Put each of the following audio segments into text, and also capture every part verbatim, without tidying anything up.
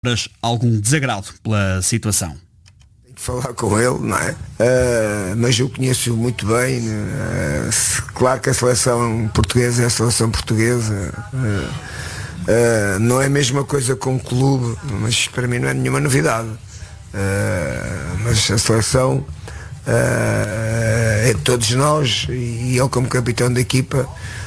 algum desagrado pela situação. Tenho que falar com ele, não é? Uh, mas eu conheço muito bem. Uh, claro que a seleção portuguesa é a seleção portuguesa. Uh, uh, não é a mesma coisa com o clube, mas para mim não é nenhuma novidade. Uh, mas a seleção uh, é de todos nós e eu, como capitão da equipa,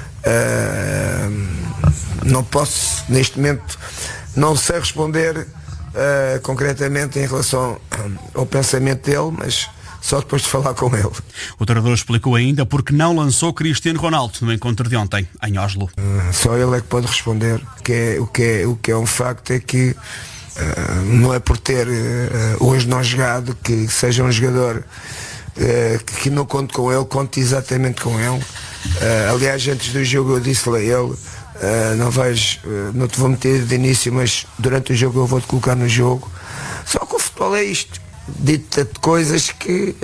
uh, não posso neste momento, não sei responder uh, concretamente em relação ao pensamento dele, mas só depois de falar com ele. O treinador explicou ainda porque não lançou Cristiano Ronaldo no encontro de ontem em Oslo. Uh, só ele é que pode responder. O que é, o que é, o que é um facto é que uh, não é por ter uh, hoje não jogado que seja um jogador uh, que, que não conte com ele, conte exatamente com ele. Uh, aliás, antes do jogo eu disse-lhe a ele: Uh, não vais, uh, não te vou meter de início, mas durante o jogo eu vou-te colocar no jogo. Só que o futebol é isto, dita de coisas que,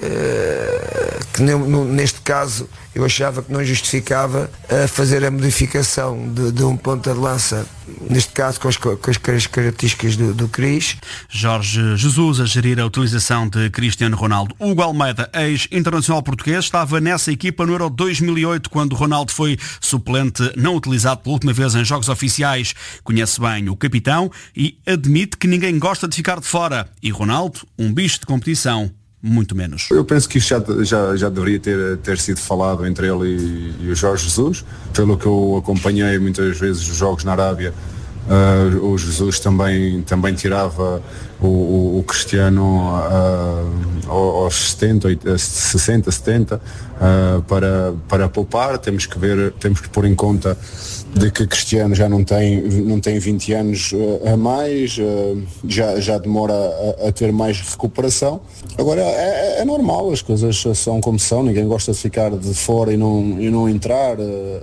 uh, que no, no, neste caso eu achava que não justificava uh, fazer a modificação de, de um ponta de lança, neste caso com as, com as características do, do Cris. Jorge Jesus a gerir a utilização de Cristiano Ronaldo. Hugo Almeida, ex-internacional português, estava nessa equipa no Euro dois mil e oito, quando Ronaldo foi suplente não utilizado pela última vez em jogos oficiais. Conhece bem o capitão e admite que ninguém gosta de ficar de fora. E Ronaldo, um bicho de competição, muito menos. Eu penso que isto já, já, já deveria ter, ter sido falado entre ele e, e o Jorge Jesus. Pelo que eu acompanhei muitas vezes os jogos na Arábia, uh, o Jesus também, também tirava o, o, o Cristiano uh, aos setenta, sessenta, setenta uh, para, para poupar. Temos que ver, temos que pôr em conta de que Cristiano já não tem, não tem vinte anos a mais, já, já demora a, a ter mais recuperação. Agora é, é normal, as coisas são como são, ninguém gosta de ficar de fora e não, e não entrar.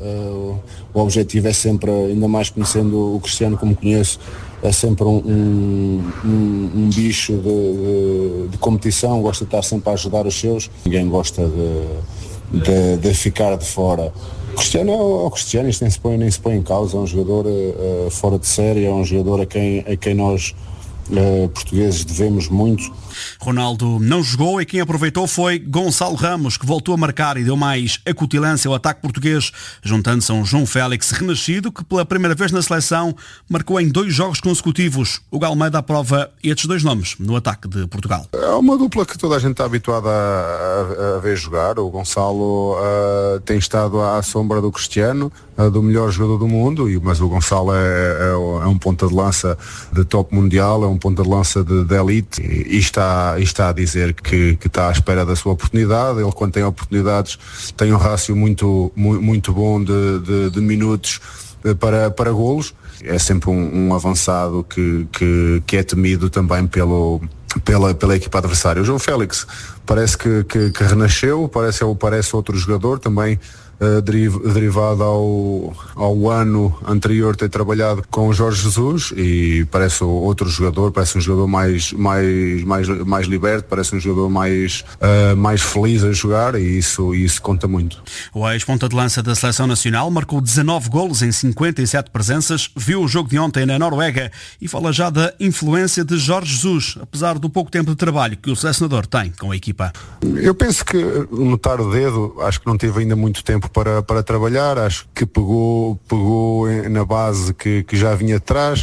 O objetivo é sempre, ainda mais conhecendo o Cristiano como conheço, é sempre um, um, um, um bicho de, de, de competição, gosta de estar sempre a ajudar os seus, ninguém gosta de, de, de ficar de fora. O Cristiano é o Cristiano, isto nem se põe, nem se põe em causa, é um jogador uh, fora de série, é um jogador a quem, a quem nós uh, portugueses devemos muito. Ronaldo não jogou e quem aproveitou foi Gonçalo Ramos, que voltou a marcar e deu mais acutilância ao ataque português, juntando-se a um João Félix renascido, que pela primeira vez na seleção marcou em dois jogos consecutivos. O Almeida aprova estes dois nomes no ataque de Portugal. É uma dupla que toda a gente está habituada a, a, a ver jogar. O Gonçalo uh, tem estado à sombra do Cristiano, uh, do melhor jogador do mundo, e, mas o Gonçalo é, é, é um ponta de lança de top mundial, é um ponta de lança de, de elite e, e está E está a dizer que, que está à espera da sua oportunidade. Ele, quando tem oportunidades, tem um rácio muito, muito, muito bom de, de, de minutos para, para golos. É sempre um, um avançado que, que, que é temido também pelo, pela, pela equipa adversária. O João Félix parece que, que, que renasceu, parece, parece outro jogador também. Uh, derivado ao, ao ano anterior ter trabalhado com o Jorge Jesus, e parece outro jogador, parece um jogador mais, mais, mais, mais liberto, parece um jogador mais, uh, mais feliz a jogar, e isso, isso conta muito. O ex-ponta de lança da Seleção Nacional marcou dezanove golos em cinquenta e sete presenças, viu o jogo de ontem na Noruega e fala já da influência de Jorge Jesus, apesar do pouco tempo de trabalho que o selecionador tem com a equipa. Eu penso que notar o dedo, acho que não teve ainda muito tempo Para, para trabalhar, acho que pegou, pegou na base que, que já vinha atrás,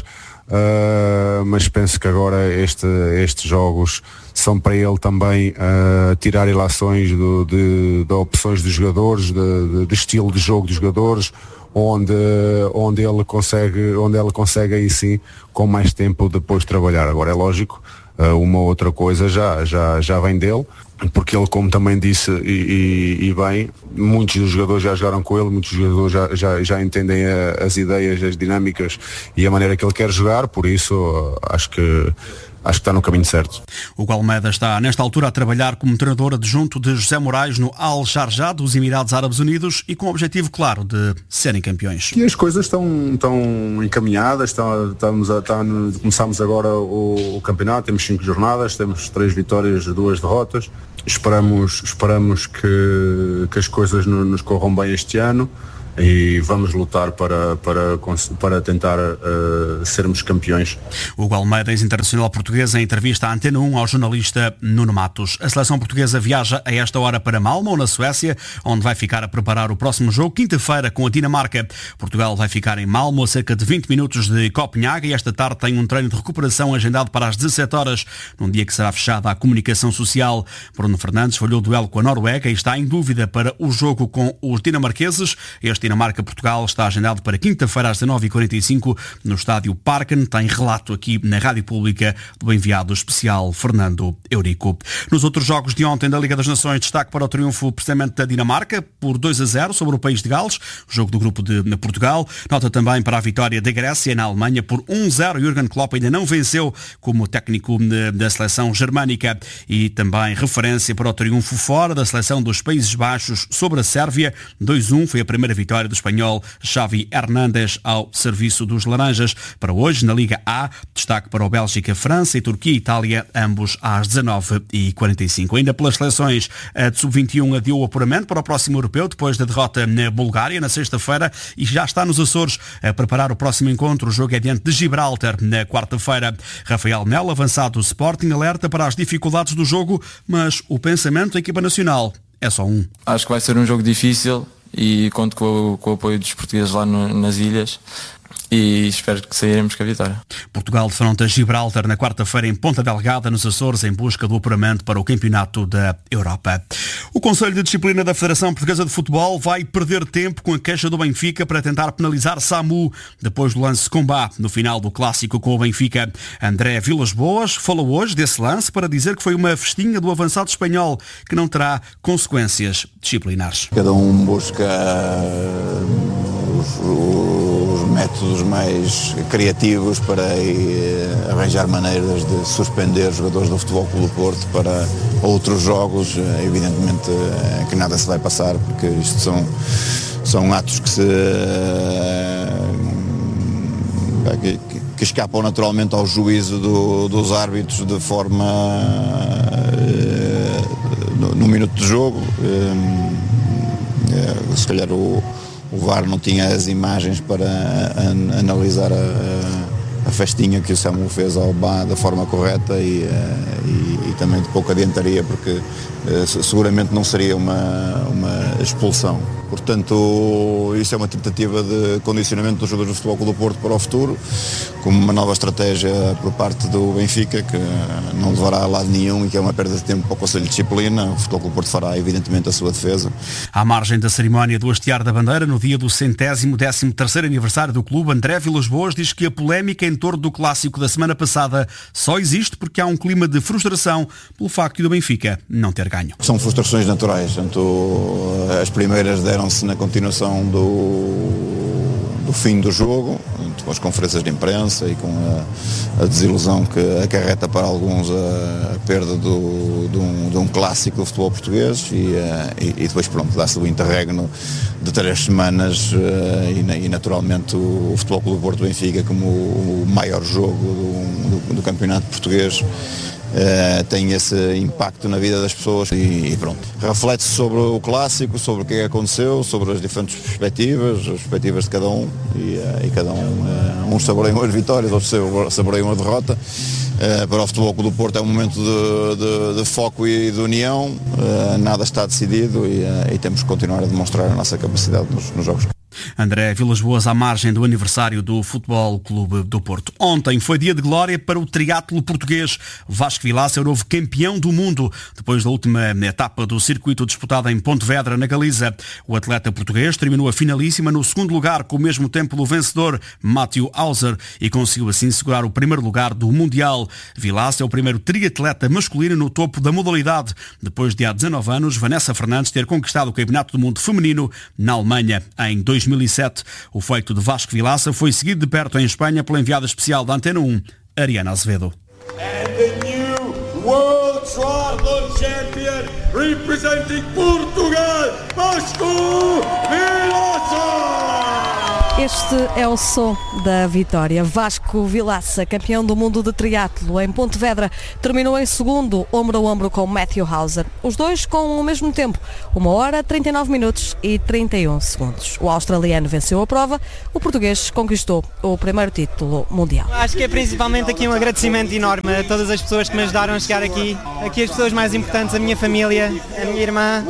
uh, mas penso que agora este, estes jogos são para ele também uh, tirar ilações do, de, de opções dos jogadores, de, de, de estilo de jogo dos jogadores, onde, onde ele consegue, onde ele consegue aí sim, com mais tempo depois trabalhar. Agora é lógico, uh, uma outra coisa já, já, já vem dele, porque ele, como também disse e, e, e bem, muitos dos jogadores já jogaram com ele, muitos jogadores já, já, já entendem a, as ideias, as dinâmicas e a maneira que ele quer jogar, por isso uh, acho que acho que está no caminho certo. O Almeida está nesta altura a trabalhar como treinador adjunto de José Moraes no Al Sharjah dos Emirados Árabes Unidos e com o objetivo claro de serem campeões. E as coisas estão, estão encaminhadas, estão, estamos a, estamos, começamos agora o, o campeonato, temos cinco jornadas, temos três vitórias e duas derrotas. Esperamos, esperamos que, que as coisas no, nos corram bem este ano. e vamos lutar para, para, para tentar uh, sermos campeões. Hugo Almeida, ex-internacional português, em entrevista à Antena um ao jornalista Nuno Matos. A seleção portuguesa viaja a esta hora para Malmö, na Suécia, onde vai ficar a preparar o próximo jogo, quinta-feira, com a Dinamarca. Portugal vai ficar em Malmö, a cerca de vinte minutos de Copenhague, e esta tarde tem um treino de recuperação agendado para as dezassete horas, num dia que será fechada à comunicação social. Bruno Fernandes falhou o duelo com a Noruega e está em dúvida para o jogo com os dinamarqueses. Este Dinamarca-Portugal está agendado para quinta-feira às dezenove e quarenta e cinco no estádio Parken. Tem relato aqui na Rádio Pública do enviado especial Fernando Eurico. Nos outros jogos de ontem da Liga das Nações, destaque para o triunfo precisamente da Dinamarca por dois a zero sobre o país de Gales, jogo do grupo de Portugal. Nota também para a vitória da Grécia na Alemanha por um a zero. Jürgen Klopp ainda não venceu como técnico da seleção germânica. E também referência para o triunfo fora da seleção dos Países Baixos sobre a Sérvia. dois a um foi a primeira vitória do espanhol Xavi Hernández ao serviço dos Laranjas. Para hoje, na Liga A, destaque para o Bélgica, França e Turquia e Itália, ambos às dezenove e quarenta e cinco. Ainda pelas seleções, a de sub vinte e um adiou o apuramento para o próximo europeu, depois da derrota na Bulgária, na sexta-feira, e já está nos Açores a preparar o próximo encontro. O jogo é diante de Gibraltar, na quarta-feira. Rafael Melo, avançado do Sporting, alerta para as dificuldades do jogo, mas o pensamento da equipa nacional é só um. Acho que vai ser um jogo difícil e conto com o, com o apoio dos portugueses lá no, nas ilhas, e espero que sairemos com a vitória. Portugal defronta Gibraltar na quarta-feira em Ponta Delgada, nos Açores, em busca do apuramento para o Campeonato da Europa. O Conselho de Disciplina da Federação Portuguesa de Futebol vai perder tempo com a queixa do Benfica para tentar penalizar Samu depois do lance Combá no final do clássico com o Benfica. André Vilas-Boas falou hoje desse lance para dizer que foi uma festinha do avançado espanhol que não terá consequências disciplinares. Cada um busca os, os métodos mais criativos para eh, arranjar maneiras de suspender jogadores do Futebol Clube do Porto para outros jogos. Evidentemente eh, que nada se vai passar, porque isto são, são atos que se eh, que, que escapam naturalmente ao juízo do, dos árbitros de forma eh, no, no minuto de jogo. Eh, eh, se calhar o O V A R não tinha as imagens para an- analisar a, a festinha que o Samu fez ao B A da forma correta e, e, e também de pouco adiantaria, porque seguramente não seria uma, uma expulsão. Portanto, isso é uma tentativa de condicionamento dos jogadores do Futebol Clube do Porto para o futuro, como uma nova estratégia por parte do Benfica, que não levará a lado nenhum e que é uma perda de tempo para o Conselho de Disciplina. O Futebol Clube do Porto fará, evidentemente, a sua defesa. À margem da cerimónia do hastear da bandeira, no dia do centésimo décimo terceiro aniversário do clube, André Vilas-Boas diz que a polémica em torno do clássico da semana passada só existe porque há um clima de frustração pelo facto do Benfica não ter ganho. São frustrações naturais. Portanto, as primeiras deram-se na continuação do, do fim do jogo, com as conferências de imprensa e com a, a desilusão que acarreta para alguns a, a perda do, de, um, de um clássico do futebol português e, e, e depois pronto, dá-se o interregno de três semanas e, e naturalmente o, o Futebol Clube do Porto Benfica como o, o maior jogo do, do, do campeonato português. Uh, tem esse impacto na vida das pessoas e, e pronto. Reflete-se sobre o clássico, sobre o que aconteceu, sobre as diferentes perspectivas, as perspectivas de cada um e, uh, e cada um, uh, uns saboreiam as vitórias, outros saboreiam a derrota. Uh, para o Futebol Clube do Porto é um momento de, de, de foco e de união, uh, nada está decidido e, uh, e temos que continuar a demonstrar a nossa capacidade nos, nos jogos. André Vilas-Boas à margem do aniversário do Futebol Clube do Porto. Ontem foi dia de glória para o triatlo português. Vasco Vilaça é o novo campeão do mundo depois da última etapa do circuito disputada em Pontevedra, na Galiza. O atleta português terminou a finalíssima no segundo lugar com o mesmo tempo do vencedor Matthew Hauser e conseguiu assim segurar o primeiro lugar do Mundial. Vilaça é o primeiro triatleta masculino no topo da modalidade, depois de há dezanove anos Vanessa Fernandes ter conquistado o Campeonato do Mundo Feminino na Alemanha em dois mil e sete. O feito de Vasco Vilaça foi seguido de perto em Espanha pela enviada especial da Antena um, Ariana Azevedo. And the new World Triathlon Champion representing Portugal, Vasco Vilaça! Este é o som da vitória. Vasco Vilaça, campeão do mundo de triatlo em Pontevedra, terminou em segundo, ombro a ombro com Matthew Hauser. Os dois com o mesmo tempo, uma hora, trinta e nove minutos e trinta e um segundos. O australiano venceu a prova, o português conquistou o primeiro título mundial. Acho que é principalmente aqui um agradecimento enorme a todas as pessoas que me ajudaram a chegar aqui. Aqui as pessoas mais importantes, a minha família, a minha irmã,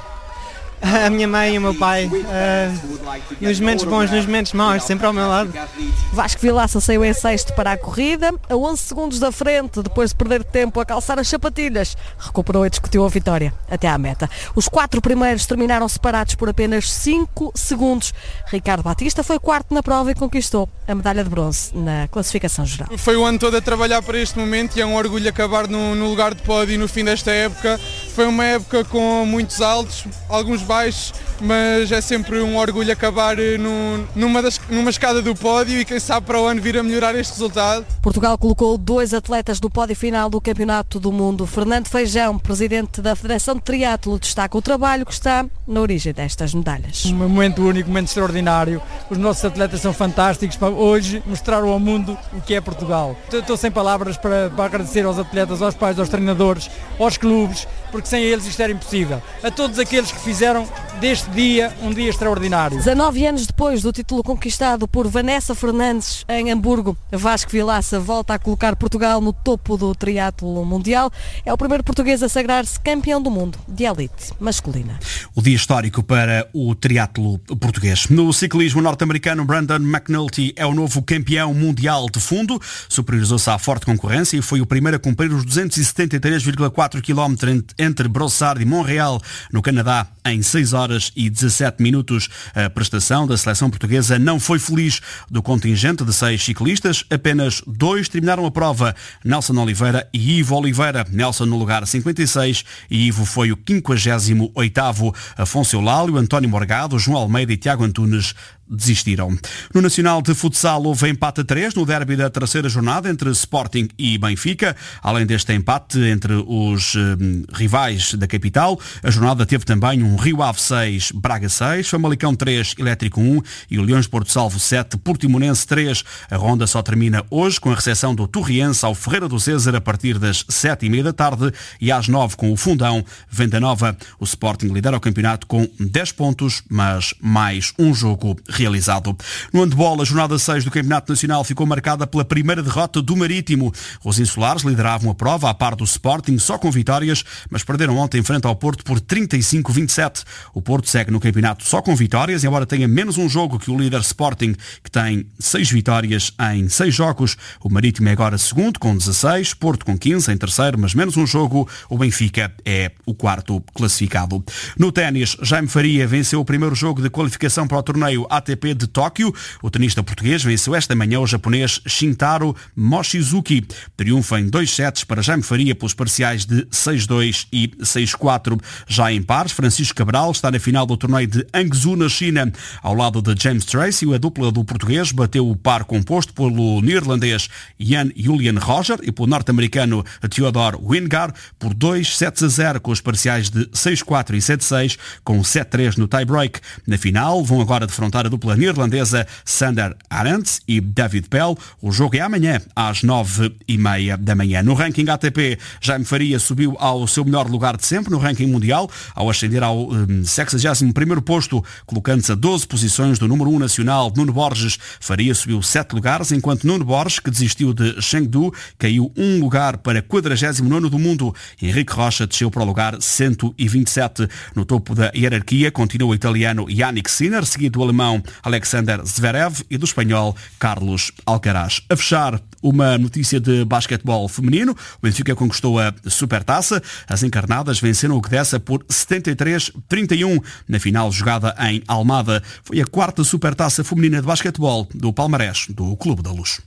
a minha mãe e o meu pai, uh, nos momentos bons, nos momentos maus, sempre ao meu lado. Vasco Vilaça saiu em sexto para a corrida, a onze segundos da frente, depois de perder tempo a calçar as sapatilhas, recuperou e discutiu a vitória até à meta. Os quatro primeiros terminaram separados por apenas cinco segundos. Ricardo Batista foi quarto na prova e conquistou a medalha de bronze na classificação geral. Foi o ano todo a trabalhar para este momento e é um orgulho acabar no, no lugar de pódio no fim desta época. Foi uma época com muitos altos, alguns baixos, mas é sempre um orgulho acabar no, numa, das, numa escada do pódio e quem sabe para o ano vir a melhorar este resultado. Portugal colocou dois atletas no pódio final do Campeonato do Mundo. Fernando Feijão, presidente da Federação de Triatlo, destaca o trabalho que está na origem destas medalhas. Um momento único, um momento extraordinário. Os nossos atletas são fantásticos para hoje mostrar ao mundo o que é Portugal. Estou sem palavras para, para agradecer aos atletas, aos pais, aos treinadores, aos clubes, porque sem eles isto era impossível. A todos aqueles que fizeram deste dia um dia extraordinário. dezanove anos depois do título conquistado por Vanessa Fernandes em Hamburgo, Vasco Vilaça volta a colocar Portugal no topo do triatlo mundial. É o primeiro português a sagrar-se campeão do mundo de elite masculina. O dia histórico para o triatlo português. No ciclismo norte-americano, Brandon McNulty é o novo campeão mundial de fundo. Superiorizou-se à forte concorrência e foi o primeiro a cumprir os duzentos e setenta e três vírgula quatro quilómetros entre Brossard e Montreal, no Canadá, em seis horas e dezassete minutos. A prestação da seleção portuguesa não foi feliz. Do contingente de seis ciclistas, apenas dois terminaram a prova, Nelson Oliveira e Ivo Oliveira. Nelson no lugar cinquenta e seis e Ivo foi o quinquagésimo oitavo. Afonso Eulálio, António Morgado, João Almeida e Tiago Antunes desistiram. No Nacional de Futsal houve empate a três no derby da terceira jornada entre Sporting e Benfica. Além deste empate entre os eh, rivais da capital, a jornada teve também um Rio Ave seis, Braga seis, Famalicão três, Elétrico um e o Leões Porto Salvo sete, Portimonense três. A ronda só termina hoje com a recepção do Torriense ao Ferreira do César a partir das sete e meia da tarde e às nove com o Fundão Venda Nova. O Sporting lidera o campeonato com dez pontos, mas mais um jogo realizado. No handball, a jornada seis do Campeonato Nacional ficou marcada pela primeira derrota do Marítimo. Os insulares lideravam a prova à par do Sporting só com vitórias, mas perderam ontem em frente ao Porto por trinta e cinco a vinte e sete. O Porto segue no campeonato só com vitórias, embora tenha menos um jogo que o líder Sporting, que tem seis vitórias em seis jogos. O Marítimo é agora segundo com dezasseis, Porto com quinze em terceiro, mas menos um jogo. O Benfica é o quarto classificado. No ténis, Jaime Faria venceu o primeiro jogo de qualificação para o torneio A T P de Tóquio. O tenista português venceu esta manhã o japonês Shintaro Mochizuki. Triunfo em dois sets para Jaime Faria pelos parciais de seis dois e seis quatro. Já em pares, Francisco Cabral está na final do torneio de Hangzhou, na China. Ao lado de James Tracy, a dupla do português bateu o par composto pelo neerlandês Jan Julian Roger e pelo norte-americano Theodore Wingard por dois sets a zero, com os parciais de seis quatro e sete seis, com sete três no tie-break. Na final, vão agora defrontar a dupla neerlandesa Sander Arendts e David Pell. O jogo é amanhã, às nove e meia da manhã. No ranking A T P, Jaime Faria subiu ao seu melhor lugar de sempre no ranking mundial, ao ascender ao um, sexagésimo primeiro posto, colocando-se a doze posições do número um nacional, Nuno Borges. Faria subiu sete lugares, enquanto Nuno Borges, que desistiu de Chengdu, caiu um lugar para quadragésimo nono do mundo. Henrique Rocha desceu para o lugar cento e vinte e sete. No topo da hierarquia continua o italiano Yannick Sinner, seguido do alemão Alexander Zverev e do espanhol Carlos Alcaraz. A fechar, uma notícia de basquetebol feminino. O Benfica conquistou a Supertaça. As encarnadas venceram o Gdessa por setenta e três a trinta e um na final jogada em Almada. Foi a quarta Supertaça feminina de basquetebol do palmarés do Clube da Luz.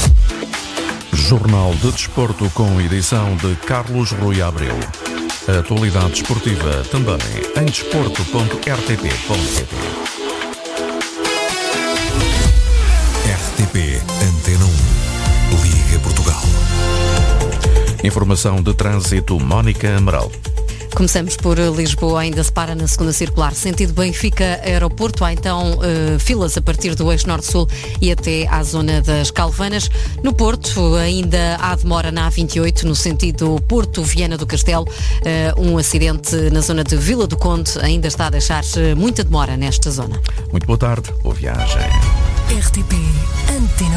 Jornal de Desporto com edição de Carlos Rui Abreu. A atualidade desportiva também em desporto ponto r t p ponto p t. R T P Antena um. Liga Portugal. Informação de trânsito, Mónica Amaral. Começamos por Lisboa, ainda se para na segunda circular, sentido Benfica-Aeroporto. Há então uh, filas a partir do eixo norte-sul e até à zona das Calvanas. No Porto, ainda há demora na A vinte e oito, no sentido Porto-Viana do Castelo. Uh, um acidente na zona de Vila do Conde ainda está a deixar muita demora nesta zona. Muito boa tarde, boa viagem. R T P Antena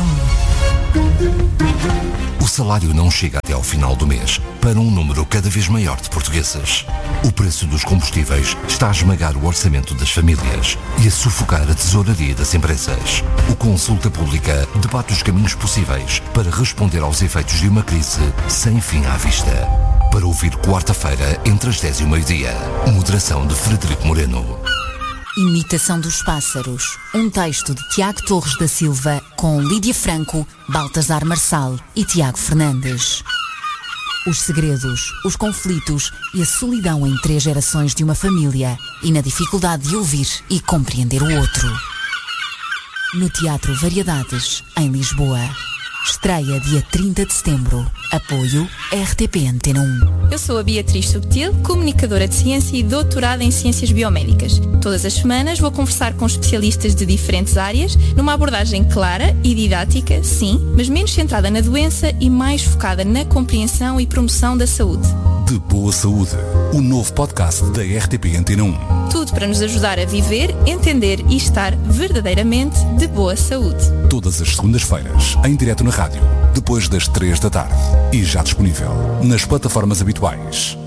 um. O salário não chega até ao final do mês para um número cada vez maior de portugueses. O preço dos combustíveis está a esmagar o orçamento das famílias e a sufocar a tesouraria das empresas. O Consulta Pública debate os caminhos possíveis para responder aos efeitos de uma crise sem fim à vista. Para ouvir quarta-feira, entre as dez e o meio-dia. Moderação de Frederico Moreno. Imitação dos Pássaros. Um texto de Tiago Torres da Silva com Lídia Franco, Baltasar Marçal e Tiago Fernandes. Os segredos, os conflitos e a solidão em três gerações de uma família e na dificuldade de ouvir e compreender o outro. No Teatro Variedades, em Lisboa. Estreia dia trinta de setembro. Apoio R T P Antena um. Eu sou a Beatriz Subtil, comunicadora de ciência e doutorada em ciências biomédicas. Todas as semanas vou conversar com especialistas de diferentes áreas, numa abordagem clara e didática, sim, mas menos centrada na doença e mais focada na compreensão e promoção da saúde. De Boa Saúde, o novo podcast da R T P Antena um. Tudo para nos ajudar a viver, entender e estar verdadeiramente de boa saúde. Todas as segundas-feiras, em direto na rádio, depois das três da tarde. E já disponível nas plataformas habituais.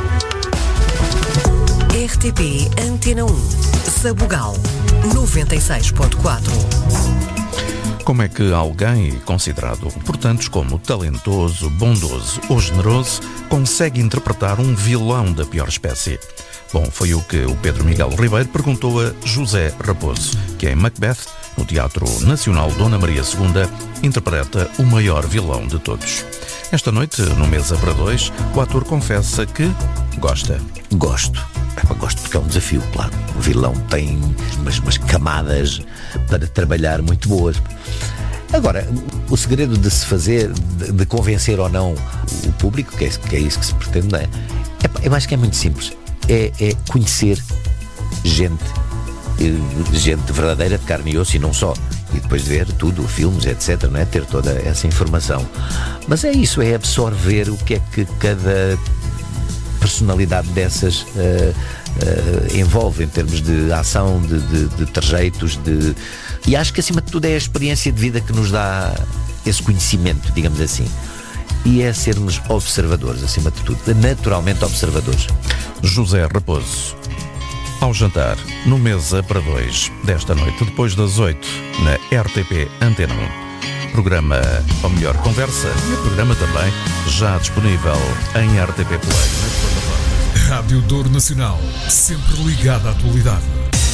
R T P Antena um. Sabugal, noventa e seis ponto quatro. Como é que alguém considerado por tantos como talentoso, bondoso ou generoso consegue interpretar um vilão da pior espécie? Bom, foi o que o Pedro Miguel Ribeiro perguntou a José Raposo, que em Macbeth, no Teatro Nacional Dona Maria segunda, interpreta o maior vilão de todos. Esta noite, no Mesa para Dois, o ator confessa que gosta. Gosto. Gosto porque é um desafio, claro. O vilão tem umas, umas camadas para trabalhar muito boas. Agora, o segredo de se fazer, de, de convencer ou não o público, que é, que é isso que se pretende, não é? É, eu acho que é muito simples. É, é conhecer gente, gente verdadeira de carne e osso e não só. E depois de ver tudo, filmes, etcétera, não é? Ter toda essa informação. Mas é isso, é absorver o que é que cada personalidade dessas uh, uh, envolve em termos de ação, de, de, de trejeitos, de... e acho que acima de tudo é a experiência de vida que nos dá esse conhecimento, digamos assim, e é sermos observadores, acima de tudo, naturalmente observadores. José Raposo, ao jantar, no Mesa para Dois, desta noite, depois das oito, na R T P Antena um. Programa, ou melhor, conversa, e o programa também já disponível em R T P Play nas plataformas. Rádio Douro Nacional, sempre ligada à atualidade.